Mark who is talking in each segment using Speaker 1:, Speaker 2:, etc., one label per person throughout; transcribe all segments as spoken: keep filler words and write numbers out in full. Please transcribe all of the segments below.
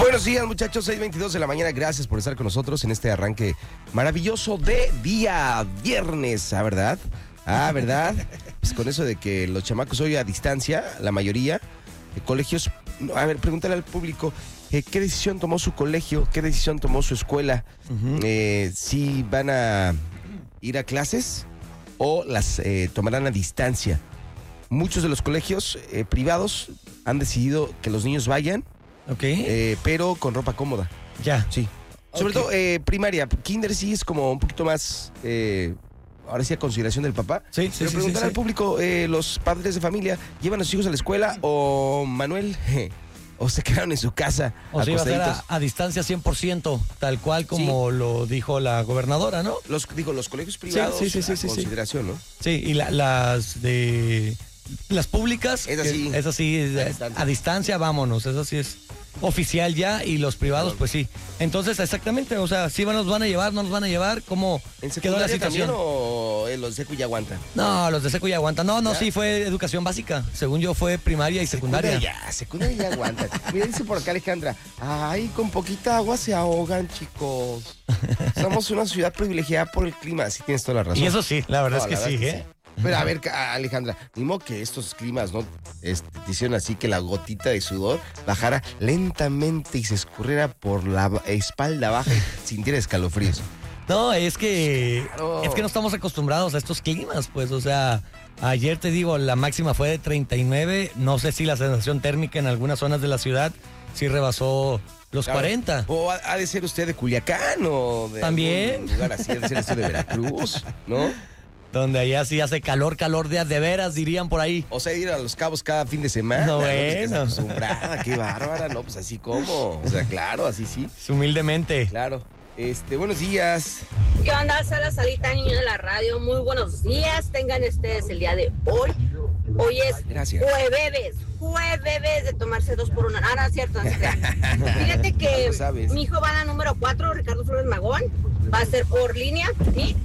Speaker 1: Buenos días, muchachos, seis veintidós de la mañana. Gracias por estar con nosotros en este arranque maravilloso de día viernes, ¿ah, verdad? Ah, ¿verdad? Pues con eso de que los chamacos hoy a distancia, la mayoría de colegios. A ver, pregúntale al público, eh, ¿qué decisión tomó su colegio? ¿Qué decisión tomó su escuela? Uh-huh. Eh, ¿Si van a ir a clases o las eh, tomarán a distancia? Muchos de los colegios eh, privados han decidido que los niños vayan, okay. eh, pero con ropa cómoda.
Speaker 2: Ya.
Speaker 1: Sí. Sobre okay. todo eh, primaria. Kinder sí es como un poquito más, eh, ahora sí a consideración del papá.
Speaker 2: Sí, sí,
Speaker 1: pero
Speaker 2: sí.
Speaker 1: preguntar
Speaker 2: sí,
Speaker 1: al
Speaker 2: sí.
Speaker 1: público, eh, los padres de familia, ¿llevan a sus hijos a la escuela o Manuel, eh, o se quedaron en su casa?
Speaker 2: O se iba a hacer a, a distancia cien por ciento, tal cual como sí. lo dijo la gobernadora, ¿no?
Speaker 1: Los, digo, los colegios privados
Speaker 2: sí, sí, sí,
Speaker 1: a
Speaker 2: sí,
Speaker 1: consideración,
Speaker 2: sí.
Speaker 1: ¿no?
Speaker 2: Sí, y la, las de... Las públicas,
Speaker 1: es así,
Speaker 2: es así a, a, distancia. a distancia, vámonos, eso sí es oficial ya, y los privados, pues sí. Entonces, exactamente, o sea, sí nos van a llevar, no nos van a llevar, ¿cómo quedó la situación?
Speaker 1: ¿O los de secu ya aguantan?
Speaker 2: No, los de secu ya aguantan. No, no, ¿ya? Sí, fue educación básica. Según yo, fue primaria y secundaria.
Speaker 1: Secundaria ya, secundaria ya aguantan. Mira, dice por acá Alejandra, ay, con poquita agua se ahogan, chicos. Somos una ciudad privilegiada por el clima. Sí, tienes toda la razón.
Speaker 2: Y eso sí, la verdad no, es que, sí,
Speaker 1: que
Speaker 2: ¿eh?
Speaker 1: sí. Pero a ver, Alejandra, ni modo que estos climas, ¿no? Este, hicieron así que la gotita de sudor bajara lentamente y se escurriera por la espalda baja y sintiera escalofríos.
Speaker 2: No, es que claro. es que no estamos acostumbrados a estos climas, pues, o sea, ayer te digo, la máxima fue de treinta y nueve, no sé si la sensación térmica en algunas zonas de la ciudad sí rebasó los claro. cuarenta.
Speaker 1: O ha, ha de ser usted de Culiacán o de
Speaker 2: también
Speaker 1: algún lugar así, ha de ser usted de Veracruz, ¿no?
Speaker 2: Donde allá sí hace calor, calor de, de veras, dirían por ahí.
Speaker 1: O sea, ir a Los Cabos cada fin de semana.
Speaker 2: No, bueno.
Speaker 1: Acostumbrada, qué bárbara, ¿no? Pues así como. O sea, claro, así sí.
Speaker 2: Humildemente.
Speaker 1: Claro. Este, buenos días.
Speaker 3: ¿Qué onda? Sala, salita, niño de la radio. Muy buenos días. Tengan ustedes el día de hoy. Hoy es
Speaker 1: Gracias.
Speaker 3: jueves. Jueves de tomarse dos por una. Ah, no, es cierto. No, fíjate que mi hijo va a la número cuatro, Ricardo Flores Magón. Va a ser por línea, ¿sí?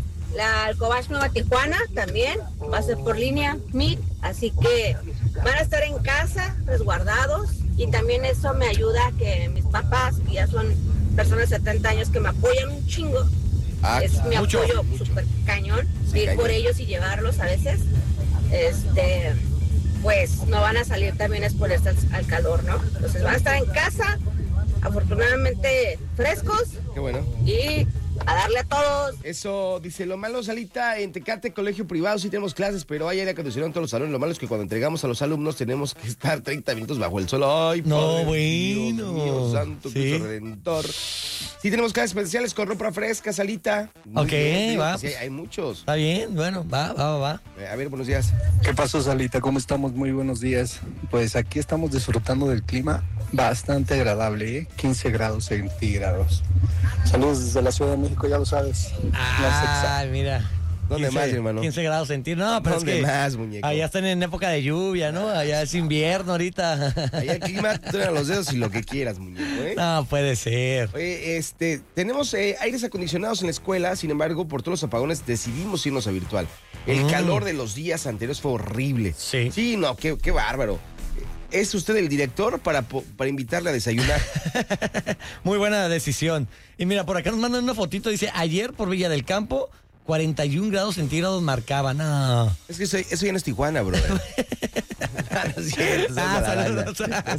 Speaker 3: La Alcobash Nueva Tijuana también va a ser por línea M I T, así que van a estar en casa resguardados y también eso me ayuda a que mis papás, que ya son personas de setenta años que me apoyan un chingo, ah, es mi
Speaker 1: mucho,
Speaker 3: apoyo
Speaker 1: mucho.
Speaker 3: súper cañón,
Speaker 1: sí,
Speaker 3: ir
Speaker 1: cañón.
Speaker 3: por ellos y llevarlos a veces, este, pues no van a salir también expuestas al calor, ¿no? Entonces van a estar en casa, afortunadamente frescos.
Speaker 1: Qué bueno.
Speaker 3: Y a darle a todos.
Speaker 1: Eso, dice, lo malo, Salita, en Tecate, colegio privado, sí tenemos clases, pero hay aire acondicionado en todos los salones. Lo malo es que cuando entregamos a los alumnos tenemos que estar treinta minutos bajo el sol. Ay,
Speaker 2: no,
Speaker 1: padre,
Speaker 2: bueno.
Speaker 1: Dios mío, santo
Speaker 2: sí.
Speaker 1: Cristo Redentor. Sí tenemos clases especiales con ropa fresca, Salita.
Speaker 2: Muy ok,
Speaker 1: bien,
Speaker 2: va.
Speaker 1: Sí, hay, hay muchos.
Speaker 2: Está bien, bueno, va, va, va.
Speaker 1: A ver, buenos días.
Speaker 4: ¿Qué pasó, Salita? ¿Cómo estamos? Muy buenos días. Pues aquí estamos disfrutando del clima bastante agradable, ¿eh? quince grados centígrados. Saludos desde la Ciudad de México, ya lo sabes.
Speaker 2: Ah, mira.
Speaker 1: ¿Dónde
Speaker 2: quince,
Speaker 1: más, hermano?
Speaker 2: quince grados centígrados. No, pero
Speaker 1: ¿Dónde
Speaker 2: es que
Speaker 1: más, muñeco?
Speaker 2: allá están en época de lluvia, ¿no? Allá es invierno ahorita.
Speaker 1: Allá el clima, truena los dedos y lo que quieras, muñeco, ¿eh?
Speaker 2: No, puede ser.
Speaker 1: Oye, este, tenemos eh, aires acondicionados en la escuela, sin embargo, por todos los apagones decidimos irnos a virtual. El mm. calor de los días anteriores fue horrible.
Speaker 2: Sí.
Speaker 1: Sí, no, qué, qué bárbaro. ¿Es usted el director para, para invitarle a desayunar?
Speaker 2: Muy buena decisión. Y mira, por acá nos mandan una fotito, dice, ayer por Villa del Campo, cuarenta y un grados centígrados marcaba. No.
Speaker 1: Es que eso, eso ya no es Tijuana, brother. No, es cierto,
Speaker 2: ah, saludos.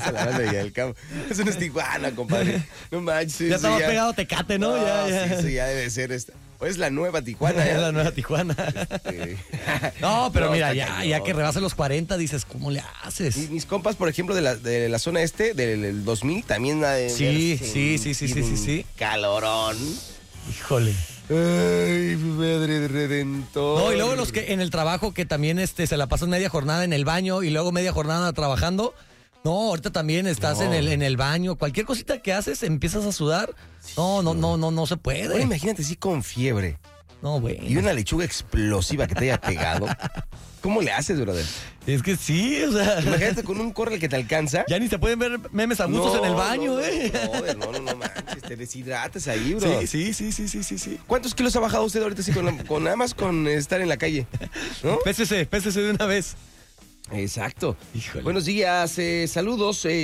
Speaker 1: Eso no es Tijuana, compadre. No manches.
Speaker 2: Ya estamos pegados Tecate, ¿no?
Speaker 1: no
Speaker 2: ya, ya.
Speaker 1: Sí, eso ya debe ser esta. O es la nueva Tijuana.
Speaker 2: Es la nueva Tijuana.
Speaker 1: Este...
Speaker 2: No, pero
Speaker 1: no,
Speaker 2: mira, ya,
Speaker 1: cañón.
Speaker 2: ya que rebase los cuarenta, dices, ¿cómo le haces?
Speaker 1: Y mis compas, por ejemplo, de la, de la zona este, del, del dos mil, también... Eh,
Speaker 2: sí, sí, sí, sí, sí, sí, sí.
Speaker 1: Calorón.
Speaker 2: Híjole.
Speaker 1: Ay, madre redentor.
Speaker 2: No, y luego los que en el trabajo que también este, se la pasan media jornada en el baño y luego media jornada trabajando. No, ahorita también estás no. en el en el baño. Cualquier cosita que haces empiezas a sudar.
Speaker 1: Sí,
Speaker 2: no, no, no, no, no se puede.
Speaker 1: Ahora imagínate si con fiebre.
Speaker 2: No, güey.
Speaker 1: Y una lechuga explosiva que te haya pegado. ¿Cómo le haces, brother?
Speaker 2: Es que sí, o sea.
Speaker 1: Imagínate con un correl que te alcanza.
Speaker 2: Ya ni se pueden ver memes a gustos
Speaker 1: no,
Speaker 2: en el baño,
Speaker 1: no,
Speaker 2: eh.
Speaker 1: No, no, no, no manches, te deshidratas ahí, bro.
Speaker 2: Sí, sí, sí, sí, sí, sí, sí.
Speaker 1: ¿Cuántos kilos ha bajado usted ahorita así con, con nada más con estar en la calle? ¿No?
Speaker 2: Pésese, pésese de una vez.
Speaker 1: Exacto.
Speaker 2: Híjole.
Speaker 1: Buenos días, eh, saludos. Eh,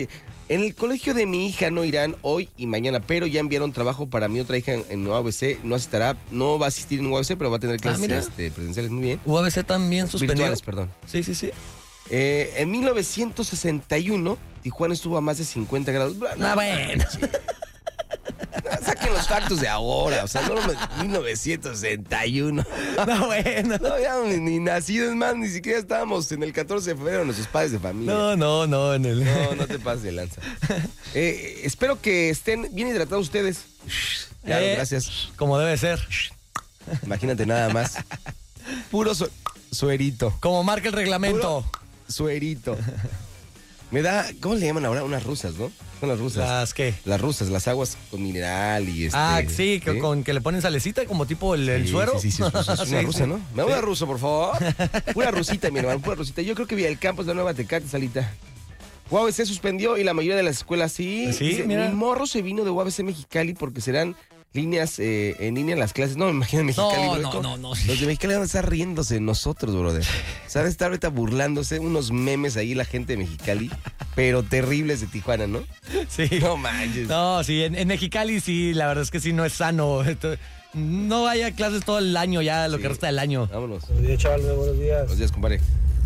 Speaker 1: En el colegio de mi hija no irán hoy y mañana, pero ya enviaron trabajo para mi otra hija en, en U A B C. No asistirá, no va a asistir en U A B C, pero va a tener clases ah, este, presenciales. Muy bien.
Speaker 2: U A B C también suspendió.
Speaker 1: Virtuales, perdón.
Speaker 2: Sí, sí, sí.
Speaker 1: Eh, en mil novecientos sesenta y uno, Tijuana estuvo a más de cincuenta grados. No,
Speaker 2: ah, bueno.
Speaker 1: Saquen los factos de ahora, o sea, no mil novecientos sesenta y uno.
Speaker 2: No, bueno.
Speaker 1: No, ya ni, ni nacidos más, ni siquiera estábamos en el catorce de febrero, nuestros padres de familia.
Speaker 2: No, no, no. En el...
Speaker 1: No, no te pases de lanza. Eh, espero que estén bien hidratados ustedes. Claro, eh, gracias.
Speaker 2: Como debe ser.
Speaker 1: Imagínate nada más. Puro su suerito.
Speaker 2: Como marca el reglamento.
Speaker 1: Puro suerito. Me da, ¿cómo le llaman ahora? Unas rusas, ¿no? Son las rusas.
Speaker 2: ¿Las qué?
Speaker 1: Las rusas, las aguas con mineral y este...
Speaker 2: Ah, sí, que, ¿sí? Con que le ponen salecita como tipo el, el
Speaker 1: sí,
Speaker 2: suero.
Speaker 1: Sí, sí, sí, es una sí, rusa, sí. ¿no? Me da sí. una rusa, por favor. Una rusita, mi hermano, una rusita. Yo creo que Villalcampo es la nueva Tecate, Salita. U A B C suspendió y la mayoría de las escuelas sí.
Speaker 2: Sí,
Speaker 1: Dice,
Speaker 2: mira.
Speaker 1: Mi morro se vino de U A B C Mexicali porque serán líneas eh, en línea en las clases. No, me imagino en Mexicali.
Speaker 2: No,
Speaker 1: bro,
Speaker 2: no, no, no.
Speaker 1: Los de Mexicali van a estar riéndose de nosotros, brother. ¿Sabes? Está ahorita burlándose, unos memes ahí la gente de Mexicali, pero terribles de Tijuana, ¿no?
Speaker 2: Sí.
Speaker 1: No manches.
Speaker 2: No, sí, en, en Mexicali sí, la verdad es que sí no es sano. No vaya clases todo el año ya, lo sí. que resta del año.
Speaker 1: Vámonos.
Speaker 5: Buenos días, chaval, buenos días.
Speaker 1: Buenos días, compadre.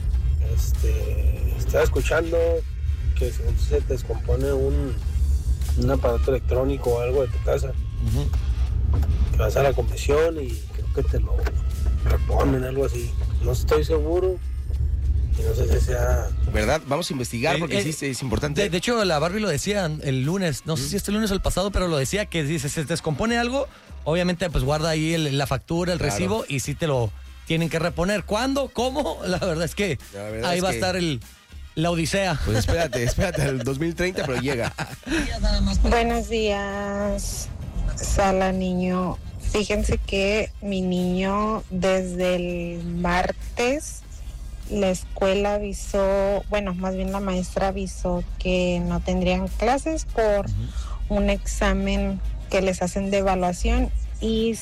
Speaker 5: Este, estaba escuchando que si se te descompone un, un aparato electrónico o algo de tu casa, uh-huh. que vas a la comisión y creo que te lo reponen, algo así. No estoy seguro y no sé si sea...
Speaker 1: ¿Verdad? Vamos a investigar porque eh, sí es importante.
Speaker 2: De, de hecho, la Barbie lo decía el lunes, no uh-huh. sé si este lunes o el pasado, pero lo decía que si se descompone algo, obviamente pues guarda ahí el, la factura, el claro. recibo y sí te lo tienen que reponer. ¿Cuándo? ¿Cómo? La verdad es que ahí va a estar el... La odisea.
Speaker 1: Pues espérate, espérate al dos mil treinta, pero llega.
Speaker 6: Buenos días, Sala Niño. Fíjense que mi niño desde el martes la escuela avisó, bueno, más bien la maestra avisó que no tendrían clases por uh-huh. un examen que les hacen de evaluación y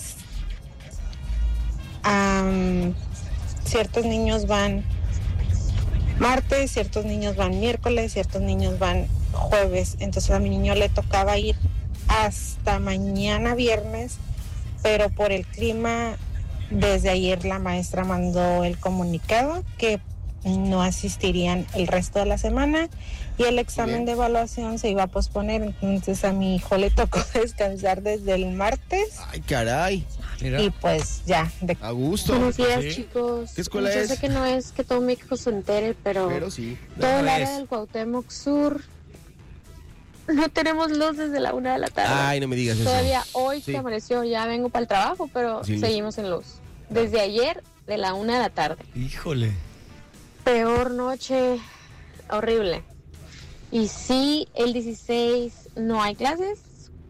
Speaker 6: um, ciertos niños van martes, ciertos niños van miércoles, ciertos niños van jueves. Entonces a mi niño le tocaba ir hasta mañana viernes, pero por el clima, desde ayer la maestra mandó el comunicado que no asistirían el resto de la semana y el examen Bien. de evaluación se iba a posponer. Entonces a mi hijo le tocó descansar desde el martes.
Speaker 1: ¡Ay, caray!
Speaker 6: Mira. Y pues ya.
Speaker 1: De... A gusto.
Speaker 7: Buenos días,
Speaker 1: ¿Sí?
Speaker 7: chicos.
Speaker 1: ¿Qué escuela
Speaker 7: Yo
Speaker 1: es?
Speaker 7: sé que no es que todo México se entere, pero,
Speaker 1: pero sí.
Speaker 7: todo el área del Cuauhtémoc Sur no tenemos luz desde la una de la tarde.
Speaker 1: Ay, no me digas eso.
Speaker 7: Todavía hoy
Speaker 1: sí.
Speaker 7: que amaneció, ya vengo para el trabajo, pero sí, seguimos en luz. Desde ayer de la una de la tarde.
Speaker 2: Híjole.
Speaker 7: Peor noche, horrible. Y sí, el dieciséis no hay clases.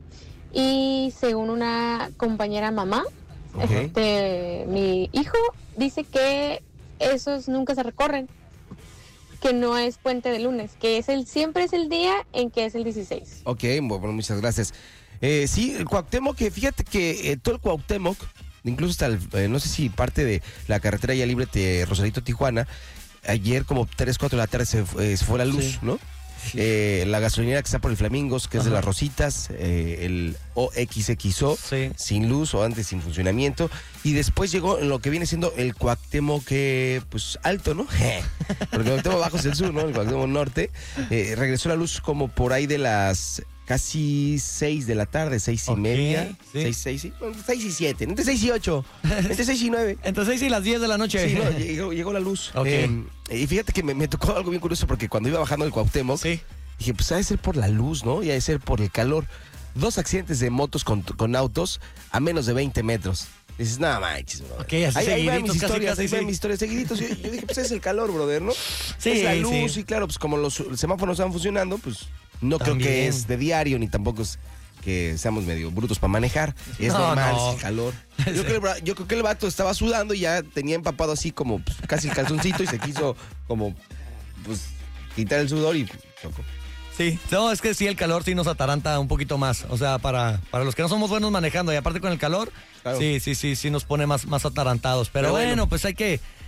Speaker 7: Y según una compañera mamá, okay. este, mi hijo dice que esos nunca se recorren, que no es puente de lunes, que es el siempre es el día en que es el dieciséis.
Speaker 1: Ok, bueno, muchas gracias. Eh, sí, el Cuauhtémoc, que fíjate que eh, todo el Cuauhtémoc, incluso hasta el, eh, no sé si parte de la carretera ya libre de Rosarito, Tijuana, ayer como tres, cuatro de la tarde se, eh, se fue la luz, sí. ¿no? Sí. Eh, la gasolinera que está por el Flamingos, que Ajá. es de las Rositas, eh, el O X X O, sí. sin luz o antes sin funcionamiento, y después llegó lo que viene siendo el Cuauhtémoc que, pues, alto, ¿no? Porque el Cuauhtémoc bajo es el sur, ¿no? El Cuauhtémoc norte, eh, regresó la luz como por ahí de las casi seis de la tarde, seis y okay, media, sí. seis, seis, sí, bueno, seis y siete, entre seis y ocho, entre seis y nueve.
Speaker 2: Entre seis y las diez de la noche.
Speaker 1: Sí, no, llegó, llegó la luz.
Speaker 2: Okay.
Speaker 1: Eh, y fíjate que me, me tocó algo bien curioso porque cuando iba bajando el Cuauhtémoc,
Speaker 2: sí.
Speaker 1: dije, pues ha de ser por la luz, ¿no? Y ha de ser por el calor. Dos accidentes de motos con, con autos a menos de veinte metros. Y dices, nada manches, bro.
Speaker 2: Ok, así ahí, ahí van mis
Speaker 1: historias,
Speaker 2: casi,
Speaker 1: ahí
Speaker 2: sí.
Speaker 1: van mis historias seguiditos. Yo, yo dije, pues es el calor, brother, ¿no?
Speaker 2: Sí,
Speaker 1: es la luz
Speaker 2: sí.
Speaker 1: y claro, pues como los semáforos están funcionando, pues no
Speaker 2: También.
Speaker 1: creo que es de diario ni tampoco es que seamos medio brutos para manejar. Es
Speaker 2: no,
Speaker 1: normal,
Speaker 2: no.
Speaker 1: es el calor. Yo, creo, yo creo que el vato estaba sudando y ya tenía empapado así como pues, casi el calzoncito y se quiso como pues quitar el sudor y chocó.
Speaker 2: Sí, no, es que sí, el calor sí nos ataranta un poquito más. O sea, para, para los que no somos buenos manejando y aparte con el calor, claro. sí, sí, sí, sí nos pone más, más atarantados. Pero, Pero bueno, bueno, pues hay que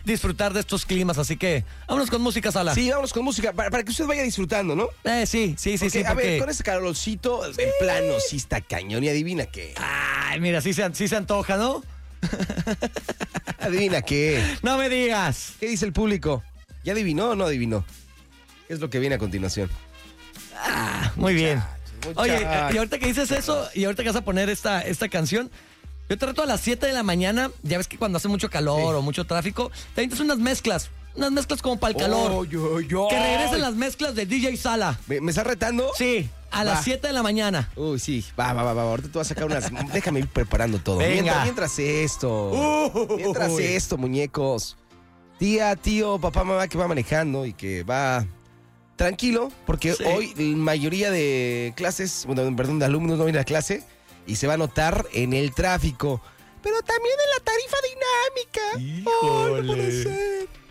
Speaker 2: disfrutar de estos climas. Así que vámonos con música, Sala.
Speaker 1: Sí, vámonos con música, para, para que usted vaya disfrutando, ¿no?
Speaker 2: Eh, sí, sí, sí,
Speaker 1: Porque,
Speaker 2: sí.
Speaker 1: A
Speaker 2: porque...
Speaker 1: ver, con ese calorcito, en plano, sí está cañón. Y adivina qué.
Speaker 2: Ay, mira, sí se, sí se antoja, ¿no?
Speaker 1: Adivina qué.
Speaker 2: No me digas.
Speaker 1: ¿Qué dice el público? ¿Ya adivinó o no adivinó? ¿Qué es lo que viene a continuación?
Speaker 2: Ah, muy bien.
Speaker 1: Muchachos.
Speaker 2: Oye, y ahorita que dices eso, y ahorita que vas a poner esta, esta canción, yo trato a las siete de la mañana, ya ves que cuando hace mucho calor
Speaker 1: Sí.
Speaker 2: o mucho tráfico, te avientas unas mezclas, unas mezclas como para el calor.
Speaker 1: Oh, yo, yo.
Speaker 2: Que regresen las mezclas de D J Sala.
Speaker 1: ¿Me, me estás retando?
Speaker 2: Sí, a
Speaker 1: Va.
Speaker 2: las siete de la mañana.
Speaker 1: Uy, sí, va, va, va, va. Ahorita te voy a sacar unas. Déjame ir preparando todo.
Speaker 2: Venga.
Speaker 1: Mientras, mientras esto.
Speaker 2: Uh,
Speaker 1: mientras
Speaker 2: uy.
Speaker 1: esto, muñecos. Tía, tío, papá, mamá que va manejando y que va tranquilo, porque
Speaker 2: Sí.
Speaker 1: hoy la mayoría de clases, bueno, perdón, de alumnos no vienen a clase y se va a notar en el tráfico, pero también en la tarifa dinámica.
Speaker 2: Híjole.
Speaker 1: Oh, no puede ser.